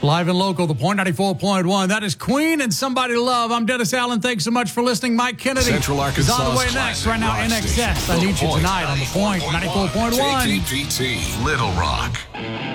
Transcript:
Live and local, The Point 94.1. That is Queen and Somebody to Love. I'm Dennis Allen. Thanks so much for listening. Mike Kennedy Central Arkansas is on the way next. Right now, NXS. I Need You Tonight on The Point 94.1. KPT, Little Rock.